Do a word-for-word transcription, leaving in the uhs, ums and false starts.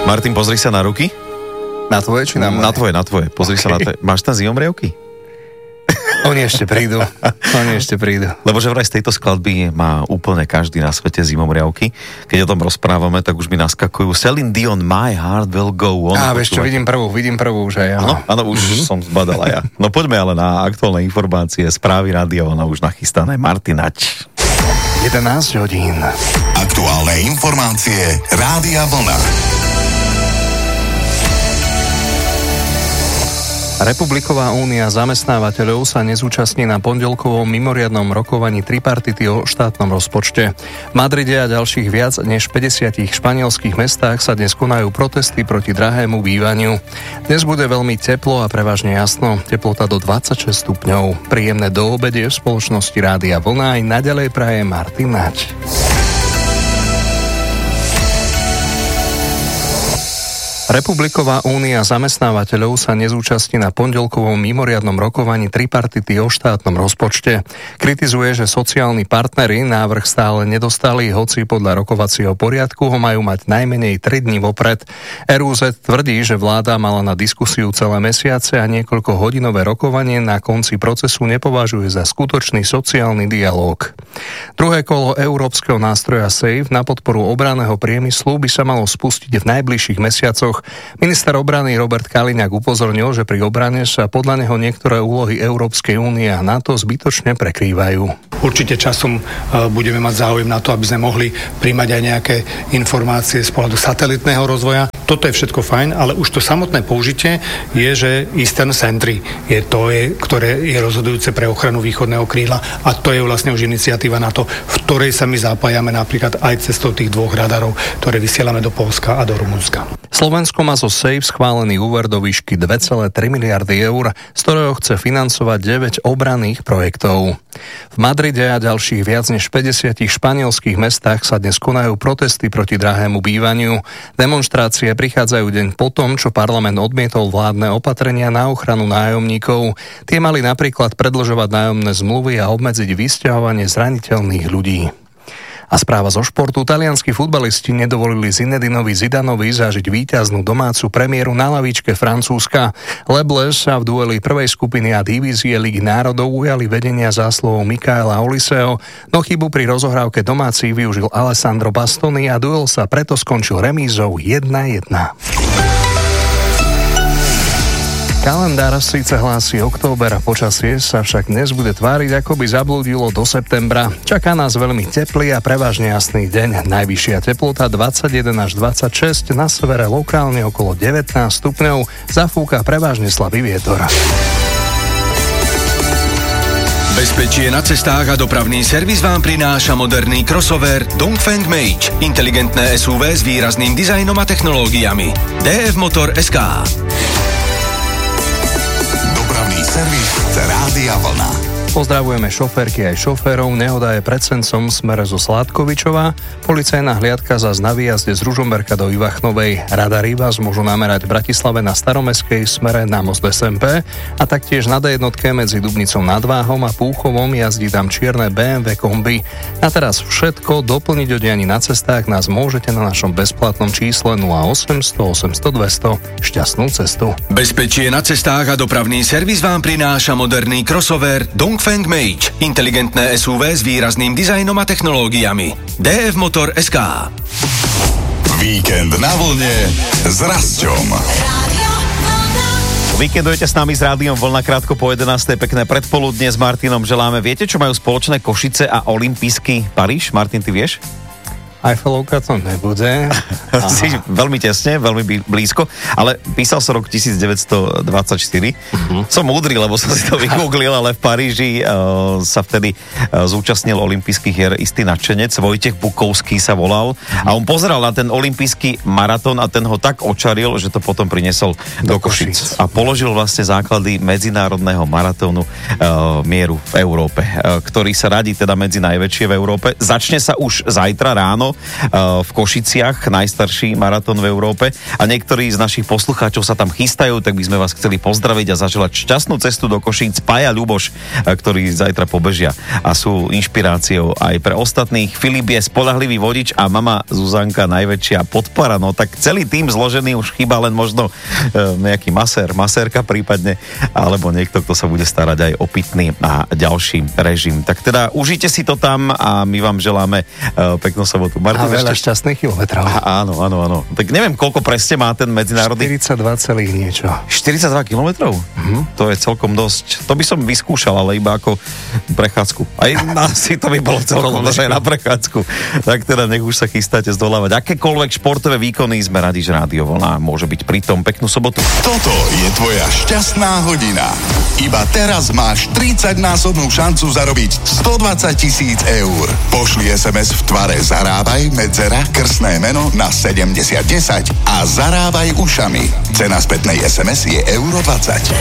Martin, pozri sa na ruky. Na tvoje či na moje? Na tvoje, na tvoje. Pozri okay. sa na tvoje. Máš tam zimomrievky? Oni ešte prídu. Oni ešte prídu. Lebo že vraj z tejto skladby má úplne každý na svete zimomriavky. Keď o tom rozprávame, tak už mi naskakujú Celine Dion, My Heart Will Go On. Á, vieš čo, vidím prvú, vidím prvú už aj ja. Áno, áno, už mm-hmm. som zbadala ja. No poďme ale na aktuálne informácie, správy rádia, ona už nachystané. Martinač. jedenásť hodín. Aktuálne informácie Rádia Vlna. Republiková únia zamestnávateľov sa nezúčastní na pondelkovom mimoriadnom rokovaní tripartity o štátnom rozpočte. V Madride a ďalších viac než päťdesiatich španielských mestách sa dnes konajú protesty proti drahému bývaniu. Dnes bude veľmi teplo a prevažne jasno, teplota do dvadsaťšesť stupňov. Príjemné doobedie v spoločnosti Rádia Vlna aj naďalej praje Martin Naď. Republiková únia zamestnávateľov sa nezúčastní na pondelkovom mimoriadnom rokovaní tripartity o štátnom rozpočte. Kritizuje, že sociálni partneri návrh stále nedostali, hoci podľa rokovacieho poriadku ho majú mať najmenej tri dni vopred. er ú zet tvrdí, že vláda mala na diskusiu celé mesiace a niekoľko hodinové rokovanie na konci procesu nepovažuje za skutočný sociálny dialóg. Druhé kolo európskeho nástroja SAFE na podporu obranného priemyslu by sa malo spustiť v najbližších mesiacoch. Minister obrany Robert Kaliňák upozornil, že pri obrane sa podľa neho niektoré úlohy Európskej únie a NATO zbytočne prekrývajú. Určite časom budeme mať záujem na to, aby sme mohli príjmať aj nejaké informácie z pohľadu satelitného rozvoja. Toto je všetko fajn, ale už to samotné použitie je, že Eastern Sentry je to, je, ktoré je rozhodujúce pre ochranu východného krídla a to je vlastne už iniciatíva NATO, v ktorej sa my zapájame napríklad aj cestou tých dvoch radarov, ktoré vysielame do Poľska a do Rumunska. Slovensko má zo SAFE schválený úver do výšky dve celé tri miliardy eur, z ktorého chce financovať deväť obranných projektov. V Madride a ďalších viac než päťdesiatich španielských mestách sa dnes konajú protesty proti drahému bývaniu. Demonštrácie prichádzajú deň po tom, čo parlament odmietol vládne opatrenia na ochranu nájomníkov. Tie mali napríklad predĺžovať nájomné zmluvy a obmedziť vysťahovanie zraniteľných ľudí. A správa zo športu. Talianski futbalisti nedovolili Zinedinovi Zidanovi zažiť víťaznú domácu premiéru na lavičke Francúzska. Lebles sa v dueli prvej skupiny a divízie Ligy národov ujali vedenia zásluhou Mikaela Oliseho, no chybu pri rozohrávke domácich využil Alessandro Bastoni a duel sa preto skončil remízou jedna jedna. Kalendár síce hlási október a počasie sa však dnes bude tváriť, ako by zablúdilo do septembra. Čaká nás veľmi teplý a prevažne jasný deň. Najvyššia teplota dvadsaťjeden až dvadsaťšesť, na severe lokálne okolo devätnásť stupňov, zafúka prevažne slabý vietor. Bezpečie na cestách a dopravný servis vám prináša moderný crossover Dongfeng Mage. Inteligentné es ú vé s výrazným dizajnom a technológiami. dé ef Motor es ká. Servis Rádia Vlna. Pozdravujeme šoférky aj šoférov. Nehoda je pred Sencom v smere zo Sládkovičova. Policajná hliadka zas na výjazde z Ružomberka do Ivachnovej. Radary vás môžu namerať v Bratislave na Staromestskej smere na most es em pé a taktiež na dé jednotke medzi Dubnicou nad Váhom a Púchovom jazdí tam čierne bé em vé kombi. A teraz všetko. Doplniť o dianí na cestách nás môžete na našom bezplatnom čísle nula osem sto osemsto dvesto. Šťastnú cestu. Bezpečie na cestách a dopravný servis vám prináša moderný crossover Dongfeng Mage. Inteligentné es ú vé s výrazným dizajnom a technológiami. dé ef Motor es ká. Víkend na vlne s Rasťom. Víkendujete s nami s Rádiom Vlna krátko po jedenástej. Pekné predpoludne s Martinom želáme. Viete, čo majú spoločné Košice a olympijský Paríž? Martin, ty vieš? Eiffelovka to nebude. Si veľmi tesne, veľmi blízko, ale písal sa rok devätnásťstodvadsaťštyri. Uh-huh. Som múdry, lebo som si to vygooglil, ale v Paríži uh, sa vtedy uh, zúčastnil olympijských hier istý nadšenec, Vojtech Bukovský sa volal, uh-huh. a on pozeral na ten olympijský maratón a ten ho tak očaril, že to potom priniesol do, do Košic. A položil vlastne základy medzinárodného maratónu uh, mieru v Európe, uh, ktorý sa radí teda medzi najväčšie v Európe. Začne sa už zajtra ráno ráno v Košiciach, najstarší maratón v Európe a niektorí z našich poslucháčov sa tam chystajú, tak by sme vás chceli pozdraviť a zaželať šťastnú cestu do Košíc. Pája, Ľuboš, ktorí zajtra pobežia a sú inšpiráciou aj pre ostatných. Filip je spoľahlivý vodič a mama Zuzanka najväčšia podpora. No tak celý tým zložený, už chýba len možno e, nejaký masér, masérka prípadne, alebo niekto, kto sa bude starať aj o pitný a ďalší režim. Tak teda užite si to tam a my vám želáme uh, peknú sobotu. Martin, a veľa ešte... šťastných kilometrov. A, áno, áno, áno. Tak neviem, koľko presne má ten medzinárodný... štyridsaťdva celých niečo. štyridsaťdva kilometrov? Uh-huh. To je celkom dosť. To by som vyskúšal, ale iba ako prechádzku. Aj asi to by bolo celkom dosť aj na prechádzku. Tak teda nech už sa chystáte zdolávať. Akékoľvek športové výkony, sme radi, že Rádio Vlna môže byť pri tom. Peknú sobotu. Toto je tvoja šťastná hodina. Iba teraz máš tridsaťnásobnú šancu zarobiť stodvadsať tisíc eur. Pošli es em es v tvare Zarábaj, medzera, krstné meno na sedemdesiat desať a zarábaj ušami. Cena spätnej es em es je euro dvadsať.